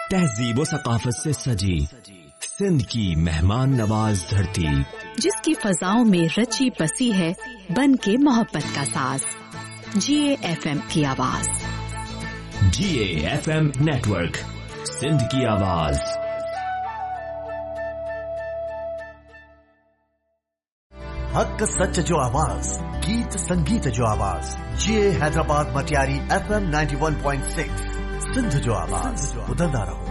तहजीब व सकाफत से सजी सिंध की मेहमान नवाज धरती, जिसकी फजाओं में रची बसी है बन के मोहब्बत का साज। GAFM की आवाज। GAFM नेटवर्क, सिंध की आवाज। हक सच जो आवाज, गीत संगीत जो आवाज। GA हैदराबाद मटियारी FM 91.6, सिंध जो आवाज। बुलंदा रहो।